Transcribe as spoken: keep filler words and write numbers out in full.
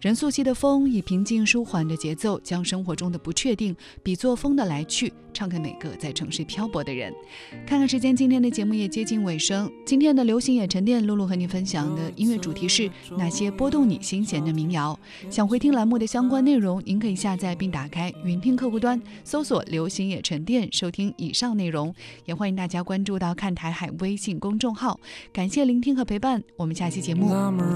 任素汐的风以平静舒缓的节奏，将生活中的不确定比作风的来去，唱给每个在城市漂泊的人。看看时间，今天的节目也接近尾声。今天的流行也沉淀，露露和你分享的音乐主题是那些拨动你心弦的民谣。想回听栏目的相关内容，您可以下载并打开云听客户端，搜索流行也沉淀，收听以上内容。也欢迎大家关注到看台海微信公众号。感谢聆听和陪伴，我们下期节目